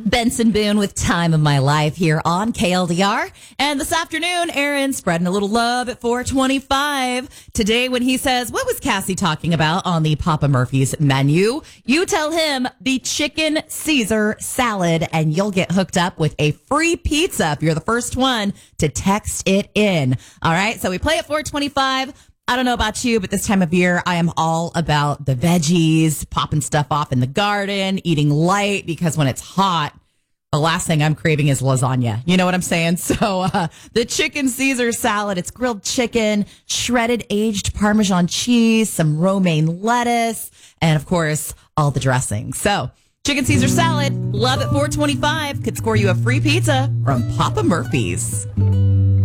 Benson Boone with Time of My Life here on KLDR. And this afternoon, Aaron spreading a little love at 425. Today, when he says, what was Cassie talking about on the Papa Murphy's menu? You tell him the chicken Caesar salad, and you'll get hooked up with a free pizza if you're the first one to text it in. All right, so we play at 425. I don't know about you, but this time of year, I am all about the veggies, popping stuff off in the garden, eating light, because when it's hot, the last thing I'm craving is lasagna. You know what I'm saying? So the chicken Caesar salad, it's grilled chicken, shredded aged Parmesan cheese, some romaine lettuce, and of course, all the dressings. So chicken Caesar salad, love at 425, could score you a free pizza from Papa Murphy's.